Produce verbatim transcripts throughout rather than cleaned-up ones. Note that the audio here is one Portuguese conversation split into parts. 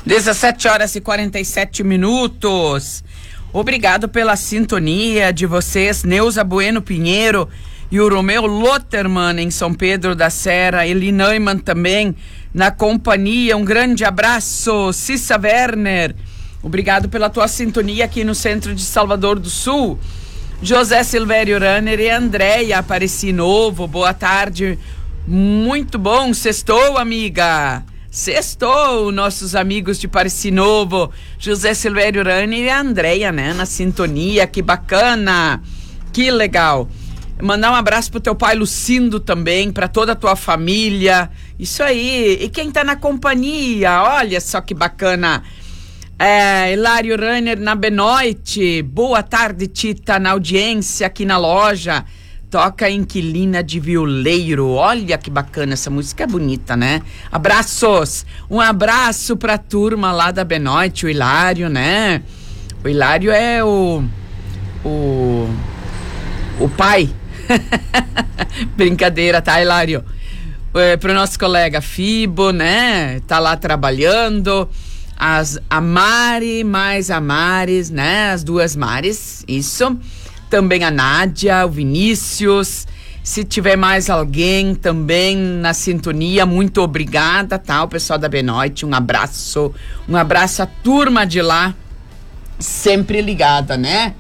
dezessete horas e quarenta e sete minutos. Obrigado pela sintonia de vocês, Neuza Bueno Pinheiro e o Romeu Lotterman em São Pedro da Serra, Eli Neumann também na companhia. Um grande abraço, Cissa Werner. Obrigado pela tua sintonia aqui no centro de Salvador do Sul. José Silvério Runner e Andréia Apareci Novo, boa tarde. Muito bom, sextou, amiga. Sextou, nossos amigos de Apareci Novo, José Silvério Runner e a Andréia, né, na sintonia, que bacana, que legal. Mandar um abraço pro teu pai Lucindo também, pra toda a tua família, isso aí. E quem tá na companhia, olha só que bacana. É, Hilário Runner na Benoite, boa tarde, Tita, na audiência aqui na loja, toca Inquilina de Violeiro, olha que bacana, essa música é bonita, né? Abraços, um abraço pra turma lá da Benoite, o Hilário, né? O Hilário é o o o pai. Brincadeira, tá, Hilário? É, pro nosso colega Fibo, né? Tá lá trabalhando. As, a Mari, mais a Maris, né? As duas Maris, isso. Também a Nádia, o Vinícius. Se tiver mais alguém também na sintonia, muito obrigada, tá? O pessoal da Benoite, um abraço. Um abraço à turma de lá, sempre ligada, né?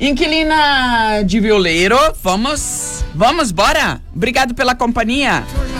Inquilina de Violeiro, vamos, vamos, bora? Obrigado pela companhia.